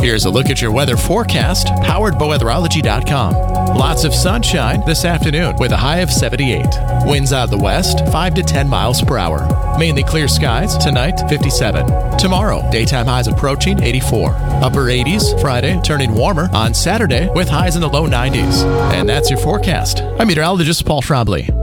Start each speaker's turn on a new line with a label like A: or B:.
A: Here's a look at your weather forecast, powered by weatherology.com. Lots of sunshine this afternoon with a high of 78. Winds out of the west, 5 to 10 miles per hour. Mainly clear skies tonight, 57. Tomorrow, daytime highs approaching 84. Upper 80s Friday, turning warmer on Saturday with highs in the low 90s. And that's your forecast. I'm meteorologist Paul Trombley.